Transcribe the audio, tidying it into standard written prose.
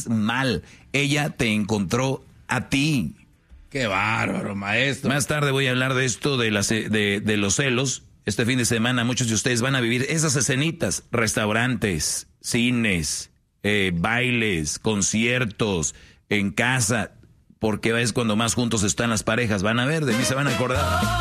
estás mal. Ella te encontró a ti. Qué bárbaro, maestro. Más tarde voy a hablar de esto, de los celos. Este fin de semana muchos de ustedes van a vivir esas escenitas. Restaurantes, cines, bailes, conciertos, en casa. Porque es cuando más juntos están las parejas. Van a ver, de mí se van a acordar.